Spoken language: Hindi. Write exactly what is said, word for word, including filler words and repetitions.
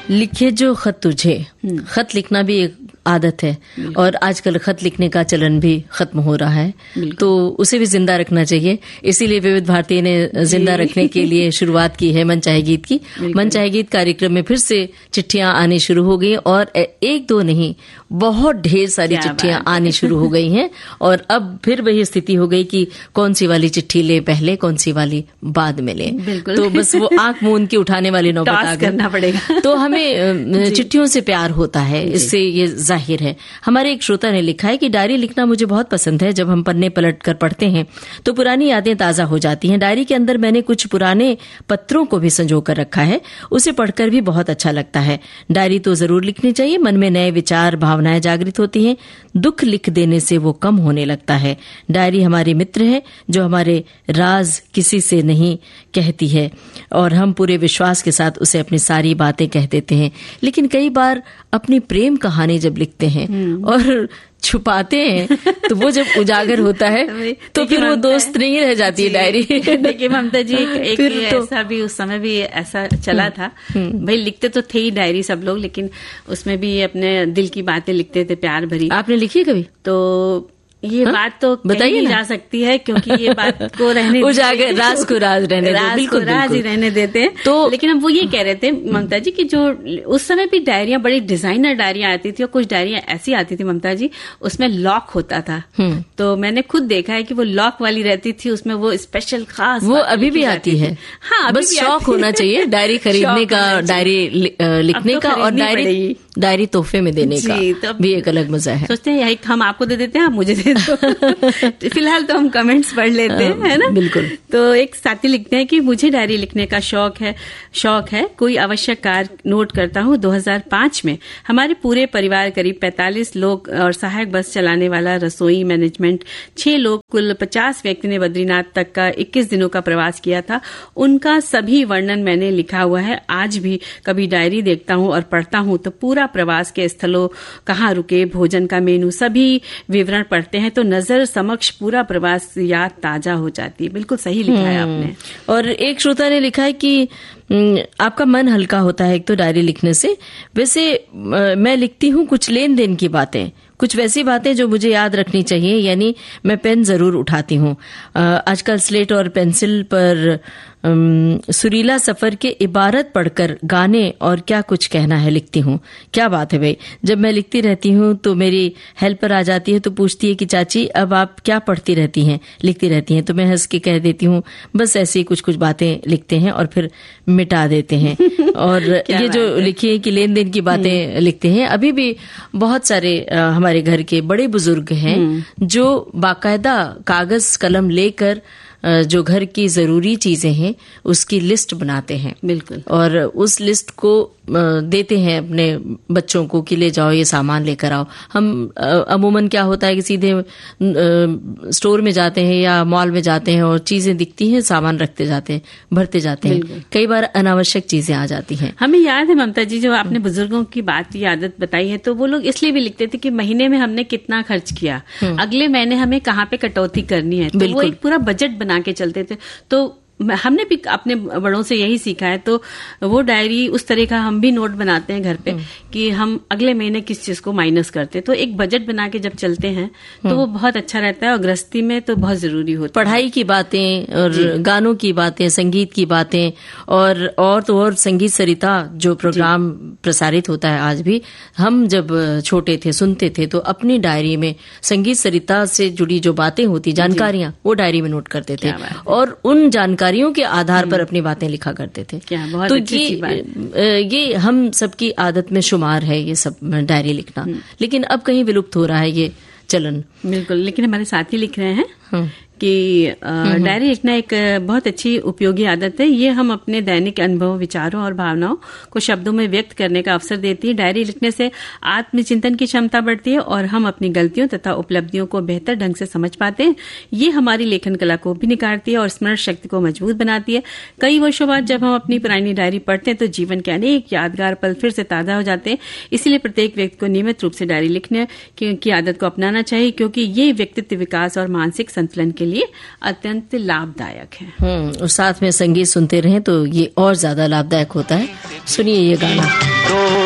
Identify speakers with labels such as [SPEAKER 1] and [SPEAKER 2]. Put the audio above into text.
[SPEAKER 1] लिखे जो खत तुझे, खत लिखना भी एक आदत है और आजकल खत लिखने का चलन भी खत्म हो रहा है, तो उसे भी जिंदा रखना चाहिए। इसीलिए विविध भारती ने जिंदा रखने के लिए शुरुआत की है मन चाहे गीत की। मन चाहे गीत कार्यक्रम में फिर से चिट्ठियां आनी शुरू हो गई और एक दो नहीं, बहुत ढेर सारी चिट्ठियां आनी शुरू हो गई हैं और अब फिर वही स्थिति हो गई कि कौन सी वाली चिट्ठी ले पहले, कौन सी वाली बाद में ले। तो बस वो आंख मूंद के उठाने वाली नौबत आ गई। करना पड़ेगा। तो हमें चिट्ठियों से प्यार होता है, इससे ये जाहिर है। हमारे एक श्रोता ने लिखा है कि डायरी लिखना मुझे बहुत पसंद है। जब हम पन्ने पलट कर पढ़ते हैं तो पुरानी यादें ताजा हो जाती हैं। डायरी के अंदर मैंने कुछ पुराने पत्रों को भी संजो कर रखा है, उसे पढ़कर भी बहुत अच्छा लगता है। डायरी तो जरूर लिखनी चाहिए, मन में नए विचार भावनाएं जागृत होती हैं। दुख लिख देने से वो कम होने लगता है। डायरी हमारे मित्र है जो हमारे राज किसी से नहीं कहती है और हम पूरे विश्वास के साथ उसे अपनी सारी बातें कह देते हैं। लेकिन कई बार अपनी प्रेम कहानी जब लिखते हैं और छुपाते हैं तो वो जब उजागर होता है तो फिर वो दोस्त नहीं रह जाती है डायरी।
[SPEAKER 2] देखिए ममता जी, एक, एक तो, ऐसा भी उस समय भी ऐसा चला था। भाई लिखते तो थे ही डायरी सब लोग, लेकिन उसमें भी अपने दिल की बातें लिखते थे, प्यार भरी।
[SPEAKER 1] आपने लिखी है कभी?
[SPEAKER 2] तो ये
[SPEAKER 1] हाँ?
[SPEAKER 2] बात तो बताइए जा सकती है, क्योंकि ये बात को रहने
[SPEAKER 1] उजागर, राज को राज रहने देते,
[SPEAKER 2] राज को राज ही रहने देते हैं। तो लेकिन हम वो ये कह रहे थे ममता जी कि जो उस समय भी डायरियां, बड़ी डिजाइनर डायरियां आती थी और कुछ डायरियां ऐसी आती थी ममता जी, उसमें लॉक होता था। तो मैंने खुद देखा है कि वो लॉक वाली रहती थी, उसमें वो स्पेशल खास
[SPEAKER 1] वो अभी भी आती है। हाँ, बस शौक होना चाहिए डायरी खरीदने का, डायरी लिखने का और डायरी डायरी तोहफे में देने का भी एक अलग मजा है।
[SPEAKER 2] सोचते हैं हम आपको दे देते हैं, आप मुझे दे दो। फिलहाल तो हम कमेंट्स पढ़ लेते हैं, है ना?
[SPEAKER 1] बिल्कुल।
[SPEAKER 2] तो एक साथी लिखते हैं कि मुझे डायरी लिखने का शौक है शौक है कोई आवश्यक कार्य नोट करता हूँ। दो हज़ार पाँच में हमारे पूरे परिवार करीब पैंतालीस लोग और सहायक बस चलाने वाला रसोई मैनेजमेंट छह लोग, कुल पचास व्यक्ति ने बद्रीनाथ तक का इक्कीस दिनों का प्रवास किया था। उनका सभी वर्णन मैंने लिखा हुआ है। आज भी कभी डायरी देखता हूँ और पढ़ता हूँ तो पूरा प्रवास के स्थलों, कहाँ रुके, भोजन का मेनू, सभी विवरण पढ़ते हैं तो नजर समक्ष पूरा प्रवास याद ताजा हो जाती है। बिल्कुल सही लिखा है आपने।
[SPEAKER 1] और एक श्रोता ने लिखा है कि आपका मन हल्का होता है एक तो डायरी लिखने से। वैसे मैं लिखती हूँ कुछ लेन देन की बातें, कुछ वैसी बातें जो मुझे याद रखनी चाहिए, यानी मैं पेन जरूर उठाती हूँ। आजकल स्लेट और पेंसिल पर सुरीला सफर के इबारत पढ़कर गाने और क्या कुछ कहना है लिखती हूँ। क्या बात है भाई, जब मैं लिखती रहती हूँ तो मेरी हेल्पर आ जाती है तो पूछती है कि चाची अब आप क्या पढ़ती रहती हैं, लिखती रहती हैं? तो मैं हंस के कह देती हूँ बस ऐसी ही कुछ कुछ बातें लिखते हैं और फिर मिटा देते हैं। और ये जो लिखी है कि लेन देन की बातें लिखते हैं, अभी भी बहुत सारे हमारे घर के बड़े बुजुर्ग हैं जो बाकायदा कागज कलम लेकर जो घर की जरूरी चीजें हैं उसकी लिस्ट बनाते हैं।
[SPEAKER 2] बिल्कुल। और
[SPEAKER 1] उस लिस्ट को देते हैं अपने बच्चों को कि ले जाओ ये सामान लेकर आओ। हम अमूमन क्या होता है कि सीधे स्टोर में जाते हैं या मॉल में जाते हैं और चीजें दिखती हैं, सामान रखते जाते हैं, भरते जाते हैं। कई बार अनावश्यक चीजें आ जाती हैं।
[SPEAKER 2] हमें याद है ममता जी, जो आपने बुजुर्गों की बात की आदत बताई है, तो वो लोग इसलिए भी लिखते थे कि महीने में हमने कितना खर्च किया, अगले महीने हमें कहाँ पे कटौती करनी है, तो वो एक पूरा बजट बना के चलते थे। तो हमने भी अपने बड़ों से यही सीखा है। तो वो डायरी उस तरह का हम भी नोट बनाते हैं घर पे कि हम अगले महीने किस चीज को माइनस करते हैं। तो एक बजट बना के जब चलते हैं तो वो बहुत अच्छा रहता है और गृहस्थी में तो बहुत जरूरी होता है।
[SPEAKER 1] पढ़ाई की बातें और गानों की बातें, संगीत की बातें और और तो और संगीत सरिता जो प्रोग्राम प्रसारित होता है आज भी, हम जब छोटे थे सुनते थे तो अपनी डायरी में संगीत सरिता से जुड़ी जो बातें होती, जानकारियां, वो डायरी में नोट करते थे और उन जानकारियों के आधार पर अपनी बातें लिखा करते थे।
[SPEAKER 2] क्या बहुत
[SPEAKER 1] तो
[SPEAKER 2] अच्छी
[SPEAKER 1] ये,
[SPEAKER 2] बात।
[SPEAKER 1] ये हम सबकी आदत में शुमार है ये सब डायरी लिखना, लेकिन अब कहीं विलुप्त हो रहा है ये चलन।
[SPEAKER 2] बिल्कुल। लेकिन हमारे साथी लिख रहे हैं कि डायरी लिखना एक बहुत अच्छी उपयोगी आदत है। ये हम अपने दैनिक अनुभव, विचारों और भावनाओं को शब्दों में व्यक्त करने का अवसर देती है। डायरी लिखने से आत्मचिंतन की क्षमता बढ़ती है और हम अपनी गलतियों तथा उपलब्धियों को बेहतर ढंग से समझ पाते हैं। ये हमारी लेखन कला को भी निखारती है और स्मरण शक्ति को मजबूत बनाती है। कई वर्षों बाद जब हम अपनी पुरानी डायरी पढ़ते हैं तो जीवन के अनेक यादगार पल फिर से ताजा हो जाते हैं। इसलिए प्रत्येक व्यक्ति को नियमित रूप से डायरी लिखने की आदत को अपनाना चाहिए, क्योंकि ये व्यक्तित्व विकास और मानसिक संतुलन के लिए अत्यंत लाभदायक है।
[SPEAKER 1] हम्म और साथ में संगीत सुनते रहें तो ये और ज्यादा लाभदायक होता है। सुनिए ये गाना।
[SPEAKER 3] दो